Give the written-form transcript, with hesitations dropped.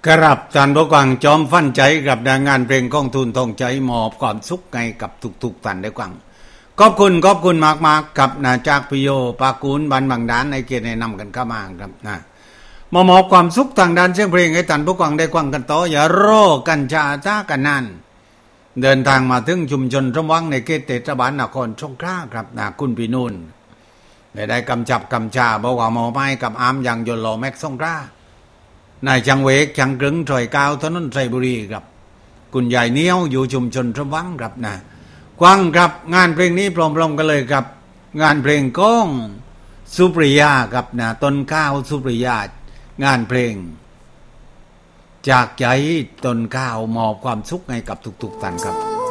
กรับท่านผู้ฟังจอมฟันใจกับงานเพลงของทุนทองใจมอบความสุขให้กับทุกๆท่านได้ฟังขอบคุณมากๆกับนาจากพิโยปากูลบันบางดานในเกียรติแนะนำกันเข้ามาครับนะมอบความสุขทางด้านเสียงเพลงให้ท่านผู้ฟังได้ฟังกันต่ออย่ารอกันช้าช้ากันนานเดินทางมาถึงชุมชนสมหวังในเขตเทศบาลนครสงขลาครับนะคุณพี่นุ่นได้กำชาบอกว่าหมอไม้กับอามอย่างยนต์หล่อแม็กสงขลานายจังเวกจังกรึงถอยกาวถนนไทรบุรีครับคุณยายเนี้ยวอยู่ชุมชนสมหวังครับนะกว้างครับงานเพลงนี้พร้อมๆกันเลยครับงานเพลงก้องสุปริยาครับนะต้นข้าวสุปริยางานเพลงจากใจต้นข้าวมอบความสุขให้กับทุกๆท่านครับ